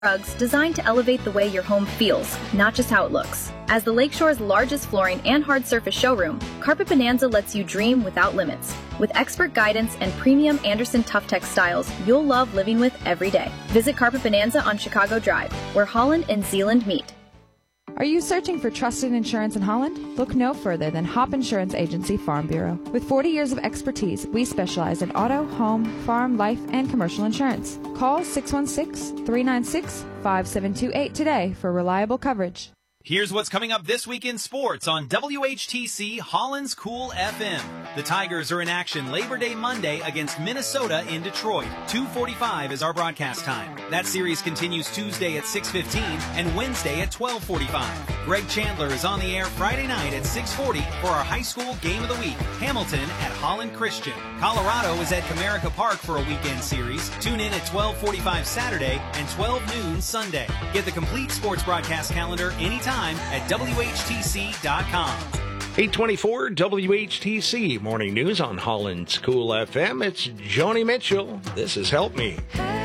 rugs designed to elevate the way your home feels, not just how it looks. As the Lakeshore's largest flooring and hard surface showroom, Carpet Bonanza lets you dream without limits. With expert guidance and premium Anderson Tough-Tech styles you'll love living with every day. Visit Carpet Bonanza on Chicago Drive, where Holland and Zeeland meet. Are you searching for trusted insurance in Holland? Look no further than Hop Insurance Agency Farm Bureau. With 40 years of expertise, we specialize in auto, home, farm, life, and commercial insurance. Call 616-396-5728 today for reliable coverage. Here's what's coming up this week in sports on WHTC Holland's Cool FM. The Tigers are in action Labor Day Monday against Minnesota in Detroit. 2:45 is our broadcast time. That series continues Tuesday at 6:15 and Wednesday at 12:45. Greg Chandler is on the air Friday night at 6:40 for our high school game of the week, Hamilton at Holland Christian. Colorado is at Comerica Park for a weekend series. Tune in at 12:45 Saturday and 12 noon Sunday. Get the complete sports broadcast calendar anytime at WHTC.com. 824 WHTC Morning News on Holland's Cool FM. It's Joni Mitchell. This is Help Me.